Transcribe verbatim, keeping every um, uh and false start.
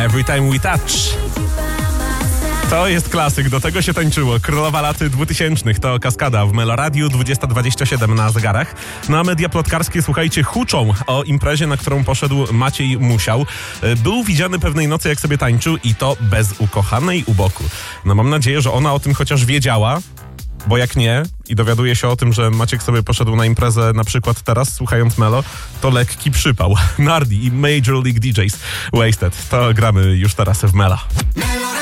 Every Time We Touch. To jest klasyk, do tego się tańczyło. Królowa lat dwutysięcznych to Kaskada w Meloradiu, dwudziesta dwadzieścia siedem na zegarach. No a media plotkarskie, słuchajcie, huczą o imprezie, na którą poszedł Maciej Musiał. Był widziany pewnej nocy, jak sobie tańczył i to bez ukochanej u boku. No mam nadzieję, że ona o tym chociaż wiedziała, bo jak nie i dowiaduje się o tym, że Maciek sobie poszedł na imprezę na przykład teraz, słuchając Melo, to lekki przypał. Nardi i Major League D Js Wasted. To gramy już teraz w Mela.